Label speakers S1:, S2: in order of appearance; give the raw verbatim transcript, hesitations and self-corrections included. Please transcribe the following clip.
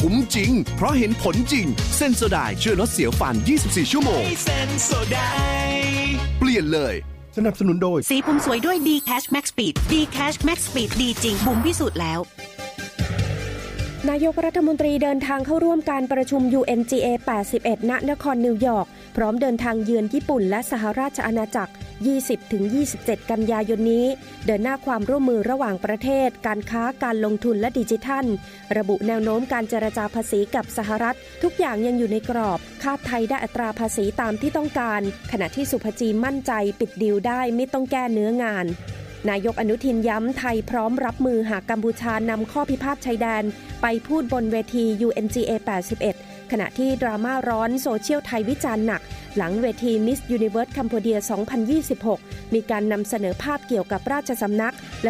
S1: คุ้มจริงเพราะเห็นผลจริงเซนโซไดช่วยลดเสียวฟันยี่สิบสี่ชั่วโมงเซนโซไดเปลี่ยนเลยสนับสนุนโดย
S2: สีผมสวยด้วย D-Cash Max Speed D-Cash Max Speed ดีจริงบุ๋มพิสูจน์แล้ว
S3: นายกรัฐมนตรีเดินทางเข้าร่วมการประชุม ยู เอ็น จี เอ แปดสิบเอ็ด ณ นครนิวยอร์กพร้อมเดินทางเยือนญี่ปุ่นและสหราชอาณาจักร ยี่สิบถึงยี่สิบเจ็ด กันยายนนี้เดินหน้าความร่วมมือระหว่างประเทศการค้าการลงทุนและดิจิทัลระบุแนวโน้มการเจรจาภาษีกับสหรัฐทุกอย่างยังอยู่ในกรอบคาดไทยได้อัตราภาษีตามที่ต้องการขณะที่สุภจีมั่นใจปิดดีลได้ไม่ต้องแก้เนื้องานนายกอนุทินย้ำไทยพร้อมรับมือหากกัมพูชานำข้อพิพาทชายแดนไปพูดบนเวที ยู เอ็น จี เอ แปดสิบเอ็ด ขณะที่ดราม่าร้อนโซเชียลไทยวิจารณ์หนักหลังเวที Miss Universe Cambodia สองพันยี่สิบหกมีการนำเสนอภาพเกี่ยวกับราชสำนัก